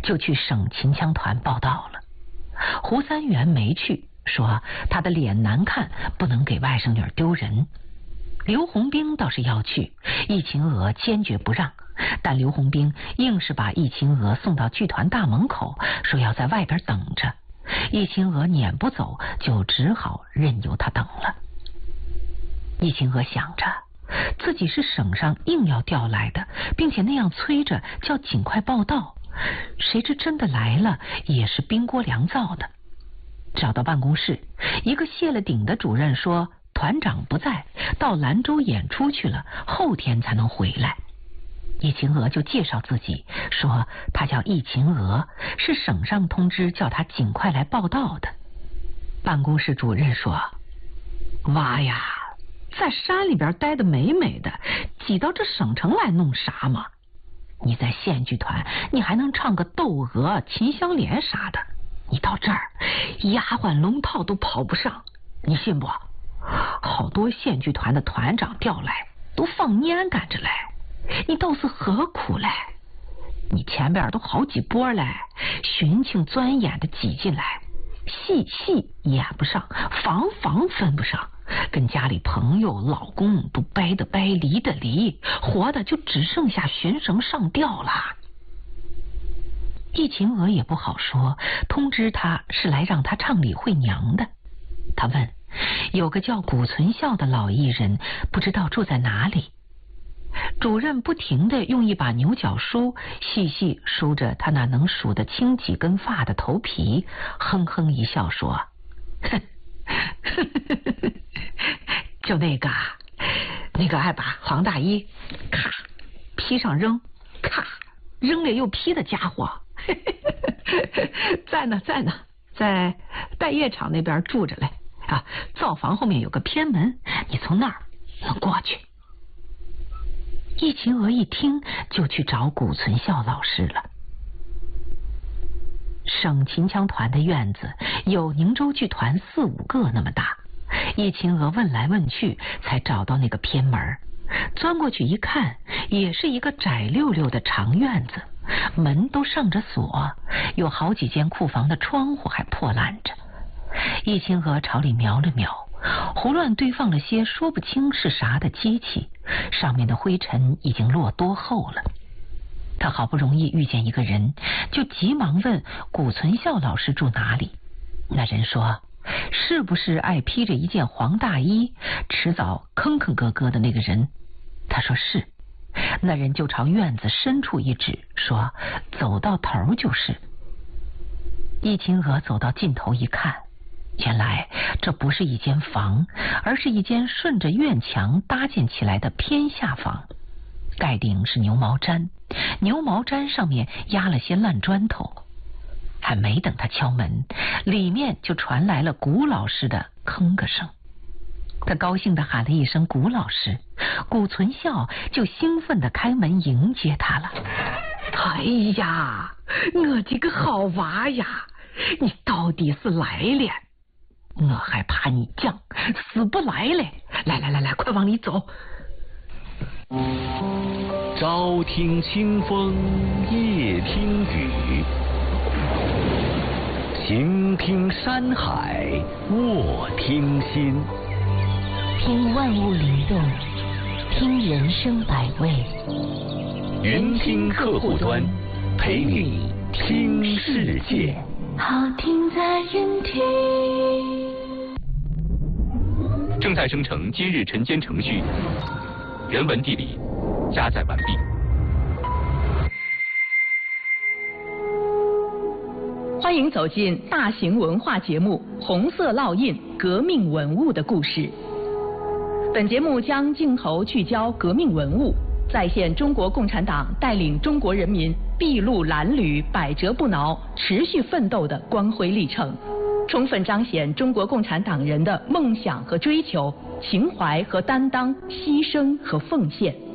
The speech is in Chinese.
就去省秦腔团报道了。胡三元没去，说他的脸难看，不能给外甥女丢人。刘洪兵倒是要去，易秦娥坚决不让，但刘洪兵硬是把易秦娥送到剧团大门口，说要在外边等着。易秦娥撵不走，就只好任由他等了。易秦娥想着自己是省上硬要调来的，并且那样催着叫尽快报到，谁知真的来了也是冰锅凉灶的。找到办公室，一个卸了顶的主任说团长不在，到兰州演出去了，后天才能回来。易秦娥就介绍自己，说她叫易秦娥，是省上通知叫她尽快来报到的。办公室主任说：娃呀，在山里边待得美美的，挤到这省城来弄啥嘛？你在县剧团，你还能唱个窦娥、秦香莲啥的，你到这儿丫鬟龙套都跑不上，你信不？好多县剧团的团长调来都放年赶着来，你倒是何苦嘞？你前边都好几波嘞，寻情钻眼的挤进来，戏演不上，房分不上，跟家里朋友老公都掰的掰，离的离，活的就只剩下寻绳上吊了。易秦娥也不好说，通知他是来让他唱李慧娘的。他问有个叫古存孝的老艺人，不知道住在哪里。主任不停地用一把牛角梳细细梳着他那能数得清几根发的头皮，哼哼一笑说：就那个爱把黄大衣咔披上扔，咔扔了又披的家伙在呢，在待业场那边住着嘞啊，灶房后面有个偏门，你从那儿能过去。易秦娥一听就去找古存孝老师了。省秦腔团的院子有宁州剧团4、5个那么大，易秦娥问来问去才找到那个偏门，钻过去一看，也是一个窄溜溜的长院子，门都上着锁，有好几间库房的窗户还破烂着。易秦娥朝里瞄了瞄，胡乱堆放了些说不清是啥的机器，上面的灰尘已经落多厚了。他好不容易遇见一个人，就急忙问古存孝老师住哪里。那人说是不是爱披着一件黄大衣迟早吭吭咯咯的那个人？他说是。那人就朝院子深处一指，说走到头就是。易秦娥走到尽头一看，原来这不是一间房，而是一间顺着院墙搭建起来的偏下房，盖顶是牛毛毡，牛毛毡上面压了些烂砖头。还没等他敲门，里面就传来了古老师的吭个声。他高兴地喊了一声古老师，古存孝就兴奋地开门迎接他了。哎呀，我这个好娃呀，你到底是来了，我还怕你犟，死不来嘞！来，快往里走。 朝听清风，夜听雨，行听山海，卧听心。 听万物灵动，听人生百味。 云听客户端，陪你听世界。 好听在云听。 正在生成今日晨间程序，人文地理加载完毕。 欢迎走进大型文化节目《红色烙印：革命文物的故事》。本节目将镜头聚焦革命文物，再现中国共产党带领中国人民筚路蓝缕、百折不挠、持续奋斗的光辉历程，充分彰显中国共产党人的梦想和追求、情怀和担当、牺牲和奉献。